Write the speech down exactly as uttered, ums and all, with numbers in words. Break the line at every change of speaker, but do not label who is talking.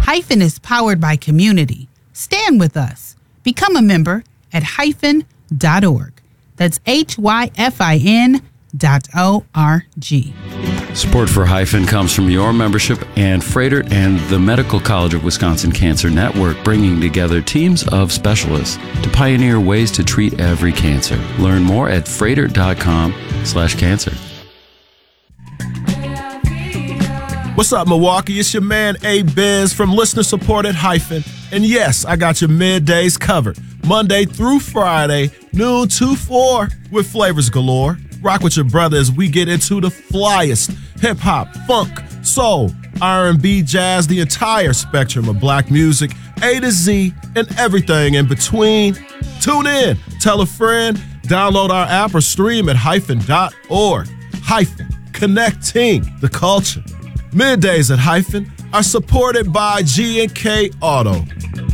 Hyphen is powered by community. Stand with us. Become a member at hyphen dot org. That's H Y F I N dot O R G.
Support for Hyphen comes from your membership and Froedtert and the Medical College of Wisconsin Cancer Network, bringing together teams of specialists to pioneer ways to treat every cancer. Learn more at froedtert dot com slash cancer.
What's up, Milwaukee? It's your man, A-Biz from listener-supported Hyphen. And yes, I got your middays covered. Monday through Friday, noon to four, with flavors galore. Rock with your brother as we get into the flyest hip-hop, funk, soul, R and B, jazz, the entire spectrum of black music, A to Z, and everything in between. Tune in, tell a friend, download our app or stream at hyphen dot org. Hyphen, connecting the culture. Middays at Hyphen are supported by G and K Auto.